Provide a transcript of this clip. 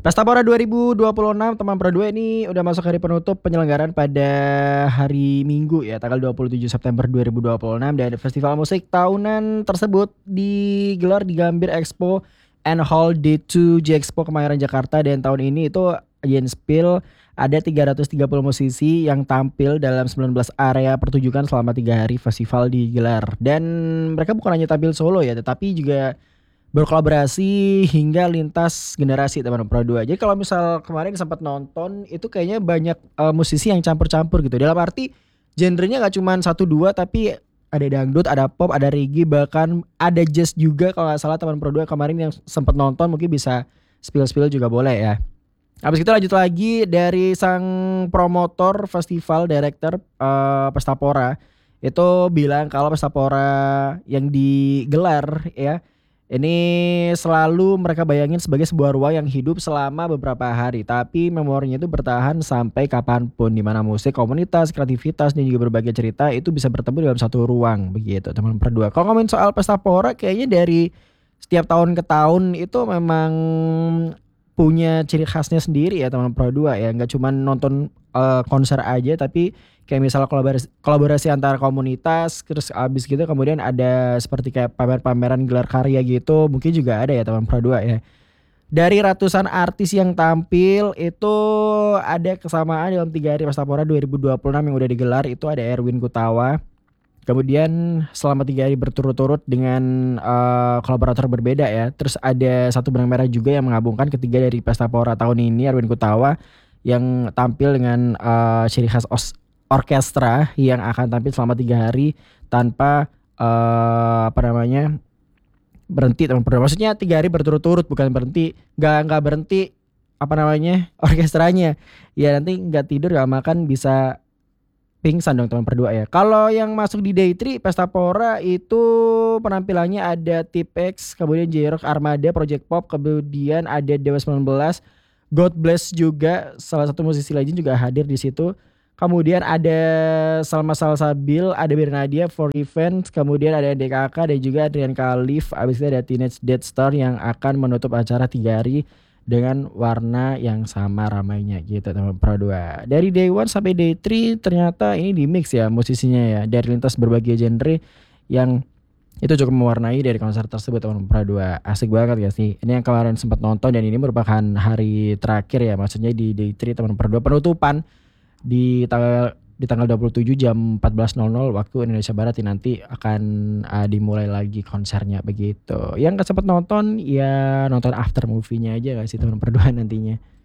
Pesta Pora 2026 teman Pro 2 ini udah masuk hari penutup penyelenggaraan pada hari Minggu ya tanggal 27 September 2026 dan festival musik tahunan tersebut digelar di Gambir Expo and Hall D2 Expo Kemayoran Jakarta dan tahun ini itu Jenspil ada 330 musisi yang tampil dalam 19 area pertunjukan selama 3 hari festival digelar dan mereka bukan hanya tampil solo ya tetapi juga berkolaborasi hingga lintas generasi teman Pro 2. Jadi kalau misal kemarin sempat nonton itu kayaknya banyak musisi yang campur-campur gitu. Dalam arti genrenya nggak cuma satu dua tapi ada dangdut, ada pop, ada reggae, bahkan ada jazz juga kalau nggak salah teman Pro 2 kemarin yang sempat nonton mungkin bisa spill-spill juga boleh ya. Habis itu lanjut lagi dari sang promotor festival director Pesta Pora itu bilang kalau Pesta Pora yang digelar ya ini selalu mereka bayangin sebagai sebuah ruang yang hidup selama beberapa hari, tapi memorinya itu bertahan sampai kapanpun, di mana musik, komunitas, kreativitas, dan juga berbagai cerita itu bisa bertemu dalam satu ruang, begitu teman berdua. Kalau ngomongin soal Pesta Pora, kayaknya dari setiap tahun ke tahun itu memang punya ciri khasnya sendiri ya teman Pro 2 ya, nggak cuma nonton konser aja, tapi kayak misalnya kolaborasi antara komunitas terus abis gitu kemudian ada seperti kayak pamer-pameran gelar karya gitu mungkin juga ada ya teman Pro 2 ya. Dari ratusan artis yang tampil itu ada kesamaan dalam 3 hari Pesta Pora 2026 yang udah digelar itu ada Erwin Gutawa. Kemudian selama 3 hari berturut-turut dengan kolaborator berbeda ya. Terus ada satu benang merah juga yang menggabungkan ketiga dari Pesta Pora tahun ini Erwin Gutawa yang tampil dengan ciri khas orkestra yang akan tampil selama 3 hari tanpa berhenti teman. Maksudnya 3 hari berturut-turut bukan berhenti, nggak berhenti orkestranya. Ya nanti nggak tidur nggak makan bisa pingsan dong teman berdua ya. Kalau yang masuk di Day 3 Pesta Pora itu penampilannya ada Tipex, kemudian J-Rock, Armada, Project Pop, kemudian ada Dewa 19, God Bless juga salah satu musisi legend juga hadir di situ. Kemudian ada Salma Salsabil, ada Bernadia, For Event, kemudian ada DKK dan juga Adrian Khalif. Abis itu ada Teenage Death Star yang akan menutup acara 3 hari dengan warna yang sama ramainya gitu teman Pro 2. Dari Day 1 sampai Day 3 ternyata ini di mix ya musisinya ya dari lintas berbagai genre yang itu cukup mewarnai dari konser tersebut teman Pro 2. Asik banget ya sih. Ini yang kemarin sempat nonton dan ini merupakan hari terakhir ya maksudnya di Day 3 teman Pro 2 penutupan di tanggal 27 jam 14.00 waktu Indonesia Barat nanti akan dimulai lagi konsernya begitu. Yang gak sempat nonton ya nonton after movie-nya aja gak sih teman berdua nantinya.